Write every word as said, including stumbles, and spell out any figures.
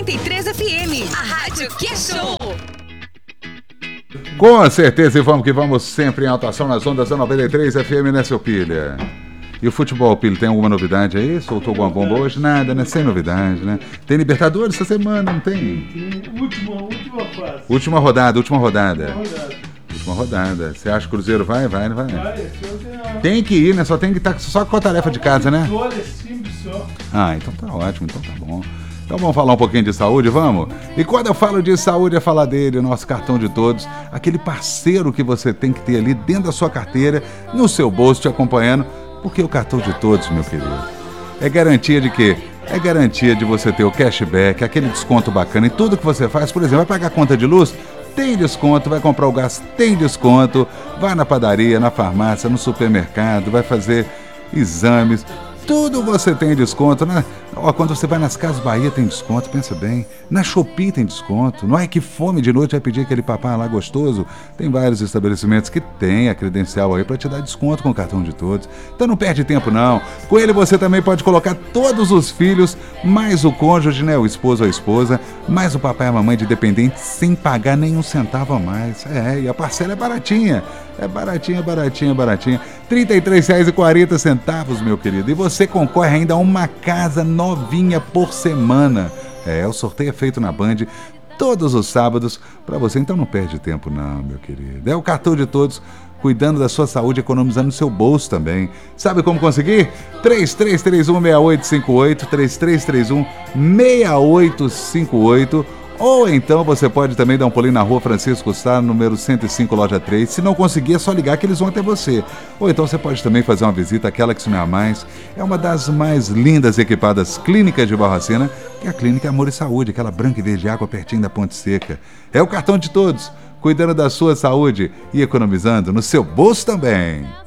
noventa e três F M, a rádio que é show. Com certeza, e vamos que vamos sempre em alta ação nas ondas da noventa e três F M, né, seu Pilha? E o futebol, Pilha, tem alguma novidade aí? Soltou alguma bomba hoje? Nada, né? Sem novidade, né? Tem Libertadores essa semana, não tem? Tem última, última fase. Última rodada, última rodada. Última rodada. Última rodada. Você acha que o Cruzeiro vai? Vai, não vai? Vai, esse ano tem a... Tem que ir, né? Só tem que estar só com a tarefa de casa, né? Olha, simples só. Ah, então tá ótimo, então tá bom. Então vamos falar um pouquinho de saúde, vamos? E quando eu falo de saúde é falar dele, nosso cartão de todos, aquele parceiro que você tem que ter ali dentro da sua carteira, no seu bolso, te acompanhando, porque o cartão de todos, meu querido, é garantia de quê? É garantia de você ter o cashback, aquele desconto bacana em tudo que você faz. Por exemplo, vai pagar a conta de luz? Tem desconto. Vai comprar o gás? Tem desconto. Vai na padaria, na farmácia, no supermercado, vai fazer exames. Tudo você tem desconto, né? Ó, quando você vai nas Casas Bahia tem desconto, pensa bem. Na Shopee tem desconto. Não é que fome de noite vai pedir aquele papai lá gostoso? Tem vários estabelecimentos que tem a credencial aí para te dar desconto com o cartão de todos. Então não perde tempo não. Com ele você também pode colocar todos os filhos, mais o cônjuge, né? O esposo ou a esposa, mais o papai e a mamãe de dependente sem pagar nenhum centavo a mais. É, e a parcela é baratinha. É baratinha, baratinha, baratinha. trinta e três reais e quarenta centavos, meu querido. E você concorre ainda a uma casa novinha por semana. É, o sorteio é feito na Band todos os sábados para você. Então não perde tempo não, meu querido. É o cartão de todos, cuidando da sua saúde, economizando no seu bolso também. Sabe como conseguir? três três três um, seis oito cinco oito, três três três um, seis oito cinco oito. Ou então você pode também dar um pulinho na rua Francisco Sá, número cento e cinco, loja três. Se não conseguir, é só ligar que eles vão até você. Ou então você pode também fazer uma visita àquela que se não é a mais. É uma das mais lindas e equipadas clínicas de Barbacena, que é a Clínica Amor e Saúde, aquela branca e verde água pertinho da Ponte Seca. É o cartão de todos, cuidando da sua saúde e economizando no seu bolso também.